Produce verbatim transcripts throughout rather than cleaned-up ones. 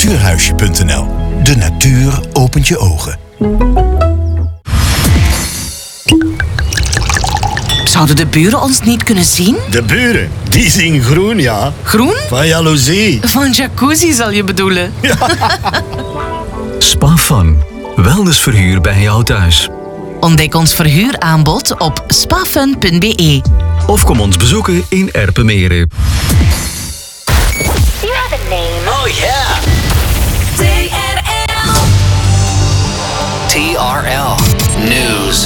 natuurhuisje punt n l. De natuur opent je ogen. Zouden de buren ons niet kunnen zien? De buren, die zien groen, ja. Groen? Van jaloezie. Van jacuzzi zal je bedoelen. Ja. Spa Fun. Wellnessverhuur bij jou thuis. Ontdek ons verhuuraanbod op spafun punt b e. Of kom ons bezoeken in Erpenmeren. You have a name. Oh yeah. T R L. T R L News.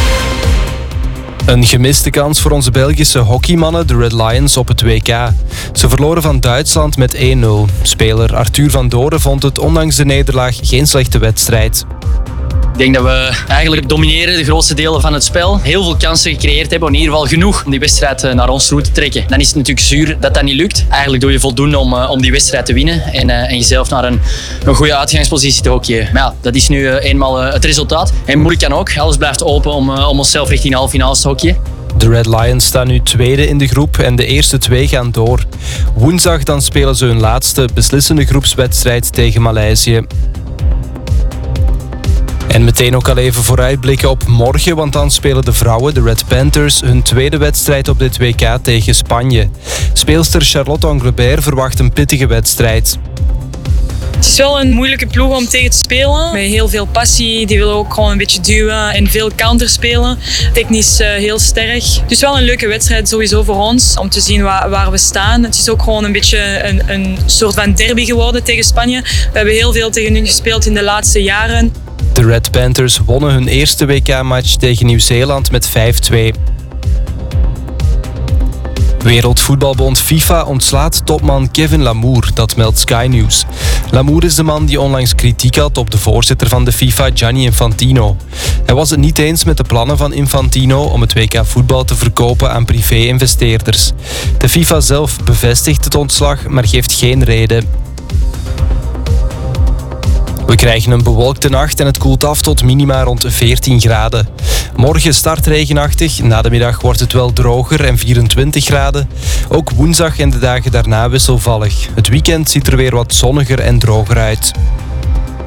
Een gemiste kans voor onze Belgische hockeymannen, de Red Lions, op het W K. Ze verloren van Duitsland met één nul. Speler Arthur van Doren vond het ondanks de nederlaag geen slechte wedstrijd. Ik denk dat we eigenlijk domineren de grootste delen van het spel. Heel veel kansen gecreëerd hebben, in ieder geval genoeg om die wedstrijd naar ons toe te trekken. Dan is het natuurlijk zuur dat dat niet lukt. Eigenlijk doe je voldoende om, om die wedstrijd te winnen en, uh, en jezelf naar een, een goede uitgangspositie te hockeyen. Maar ja, dat is nu uh, eenmaal uh, het resultaat. En moeilijk kan ook. Alles blijft open om, uh, om onszelf richting halve finales te hockeyen. De Red Lions staan nu tweede in de groep en de eerste twee gaan door. Woensdag dan spelen ze hun laatste beslissende groepswedstrijd tegen Maleisië. En meteen ook al even vooruitblikken op morgen, want dan spelen de vrouwen, de Red Panthers, hun tweede wedstrijd op dit W K tegen Spanje. Speelster Charlotte Anglebert verwacht een pittige wedstrijd. Het is wel een moeilijke ploeg om tegen te spelen. Met heel veel passie, die willen ook gewoon een beetje duwen en veel counter spelen. Technisch uh, heel sterk. Dus wel een leuke wedstrijd sowieso voor ons, om te zien waar, waar we staan. Het is ook gewoon een beetje een, een soort van derby geworden tegen Spanje. We hebben heel veel tegen hun gespeeld in de laatste jaren. De Red Panthers wonnen hun eerste W K-match tegen Nieuw-Zeeland met vijf twee. Wereldvoetbalbond FIFA ontslaat topman Kevin Lamour, dat meldt Sky News. Lamour is de man die onlangs kritiek had op de voorzitter van de FIFA, Gianni Infantino. Hij was het niet eens met de plannen van Infantino om het W K voetbal te verkopen aan privé-investeerders. De FIFA zelf bevestigt het ontslag, maar geeft geen reden. We krijgen een bewolkte nacht en het koelt af tot minima rond veertien graden. Morgen start regenachtig, na de middag wordt het wel droger en vierentwintig graden. Ook woensdag en de dagen daarna wisselvallig. Het weekend ziet er weer wat zonniger en droger uit.